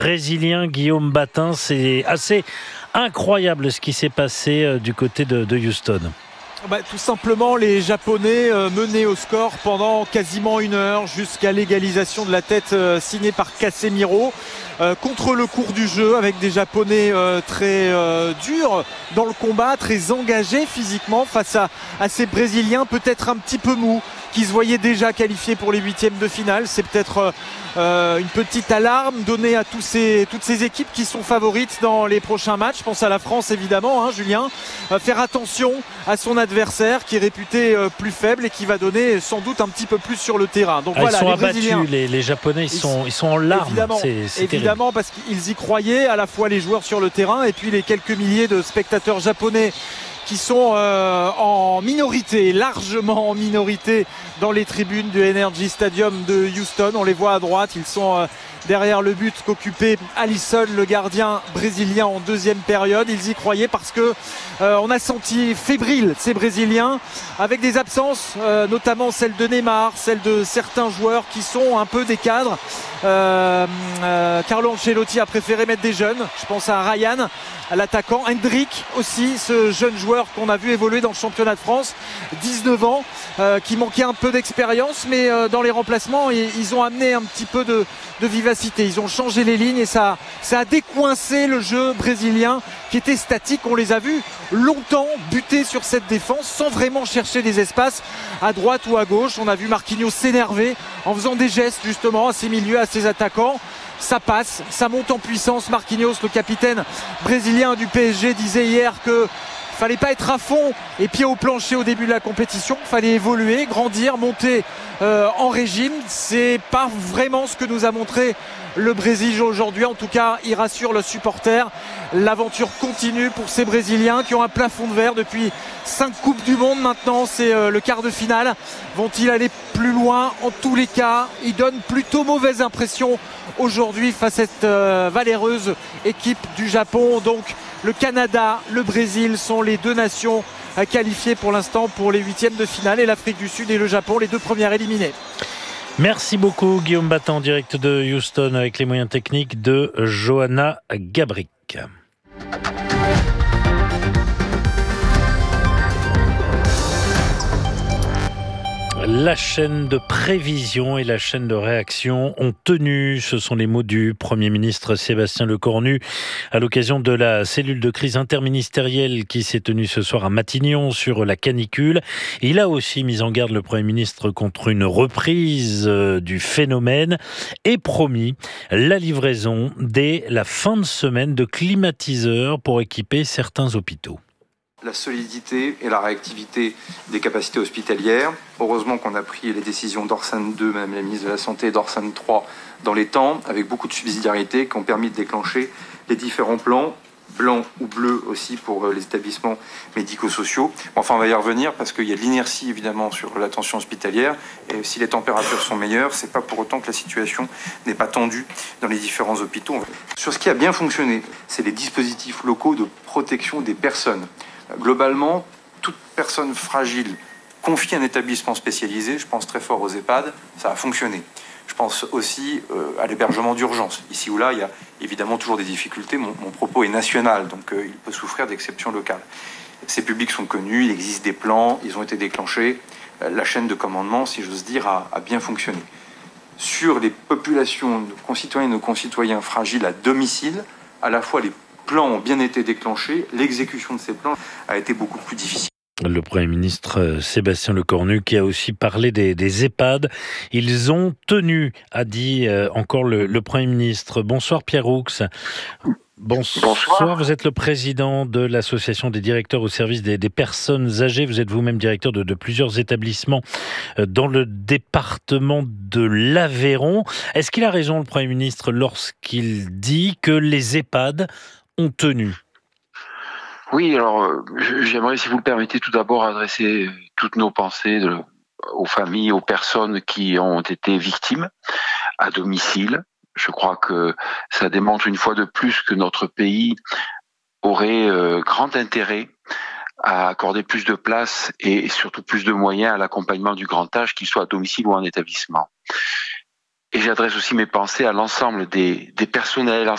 Brésilien Guillaume Batin, c'est assez incroyable ce qui s'est passé du côté de Houston. Tout simplement, les Japonais menaient au score pendant quasiment une heure jusqu'à l'égalisation de la tête signée par Casemiro. Contre le cours du jeu, avec des Japonais très durs dans le combat, très engagés physiquement face à ces Brésiliens peut-être un petit peu mous, qui se voyaient déjà qualifiés pour les huitièmes de finale. C'est peut-être une petite alarme donnée à toutes ces équipes qui sont favorites dans les prochains matchs. Je pense à la France évidemment, Julien. Faire attention à son adversaire qui est réputé plus faible et qui va donner sans doute un petit peu plus sur le terrain. Donc voilà, ils sont les abattus, Brésiliens, les Japonais, ils sont en larmes. Évidemment, parce qu'ils y croyaient, à la fois les joueurs sur le terrain et puis les quelques milliers de spectateurs japonais qui sont en minorité, largement en minorité dans les tribunes du Energy Stadium de Houston. On les voit à droite, ils sont derrière le but qu'occupait Alisson, le gardien brésilien, en deuxième période. Ils y croyaient parce que on a senti fébrile ces Brésiliens, avec des absences, notamment celle de Neymar, celle de certains joueurs qui sont un peu des cadres. Carlo Ancelotti a préféré mettre des jeunes. Je pense à Ryan, à l'attaquant, Hendrick aussi, ce jeune joueur qu'on a vu évoluer dans le championnat de France, 19 ans, qui manquait un peu d'expérience, mais dans les remplacements ils ont amené un petit peu de vivacité, ils ont changé les lignes et ça a décoincé le jeu brésilien qui était statique. On les a vus longtemps buter sur cette défense sans vraiment chercher des espaces à droite ou à gauche. On a vu Marquinhos s'énerver en faisant des gestes justement à ses milieux, à ses attaquants. Ça passe, ça monte en puissance. Marquinhos, le capitaine brésilien du PSG, disait hier que fallait pas être à fond et pied au plancher au début de la compétition, fallait évoluer, grandir, monter en régime. C'est pas vraiment ce que nous a montré le Brésil aujourd'hui. En tout cas, il rassure le supporter. L'aventure continue pour ces Brésiliens qui ont un plafond de verre depuis 5 Coupes du Monde maintenant. C'est le quart de finale. Vont-ils aller plus loin? En tous les cas, ils donnent plutôt mauvaise impression aujourd'hui face à cette valéreuse équipe du Japon. Donc le Canada, le Brésil sont les deux nations qualifiées pour l'instant pour les huitièmes de finale, et l'Afrique du Sud et le Japon, les deux premières éliminées. Merci beaucoup Guillaume Batin, en direct de Houston avec les moyens techniques de Johanna Gabrick. La chaîne de prévision et la chaîne de réaction ont tenu. Ce sont les mots du Premier ministre Sébastien Lecornu à l'occasion de la cellule de crise interministérielle qui s'est tenue ce soir à Matignon sur la canicule. Il a aussi mis en garde le Premier ministre contre une reprise du phénomène et promis la livraison dès la fin de semaine de climatiseurs pour équiper certains hôpitaux. La solidité et la réactivité des capacités hospitalières. Heureusement qu'on a pris les décisions d'Orsan 2, Madame la ministre de la Santé, et d'Orsan 3 dans les temps, avec beaucoup de subsidiarité, qui ont permis de déclencher les différents plans, blancs ou bleus aussi pour les établissements médico-sociaux. Enfin, on va y revenir parce qu'il y a de l'inertie évidemment sur l'attention hospitalière, et si les températures sont meilleures, c'est pas pour autant que la situation n'est pas tendue dans les différents hôpitaux. Sur ce qui a bien fonctionné, c'est les dispositifs locaux de protection des personnes. Globalement, toute personne fragile confiée à un établissement spécialisé, je pense très fort aux EHPAD, ça a fonctionné. Je pense aussi à l'hébergement d'urgence. Ici ou là, il y a évidemment toujours des difficultés. Mon propos est national, donc il peut souffrir d'exceptions locales. Ces publics sont connus, il existe des plans, ils ont été déclenchés. La chaîne de commandement, si j'ose dire, a bien fonctionné. Sur les populations, nos concitoyens et nos concitoyens fragiles à domicile, à la fois les plans ont bien été déclenchés, l'exécution de ces plans a été beaucoup plus difficile. Le Premier ministre Sébastien Lecornu qui a aussi parlé des EHPAD. Ils ont tenu, a dit encore le Premier ministre. Bonsoir Pierre Roux. Bonsoir, vous êtes le président de l'association des directeurs au service des personnes âgées. Vous êtes vous-même directeur de plusieurs établissements dans le département de l'Aveyron. Est-ce qu'il a raison, le Premier ministre, lorsqu'il dit que les EHPAD ont tenu ? Oui, alors j'aimerais, si vous le permettez, tout d'abord adresser toutes nos pensées aux familles, aux personnes qui ont été victimes à domicile. Je crois que ça démontre une fois de plus que notre pays aurait grand intérêt à accorder plus de place et surtout plus de moyens à l'accompagnement du grand âge, qu'il soit à domicile ou en établissement. Et j'adresse aussi mes pensées à l'ensemble des personnels,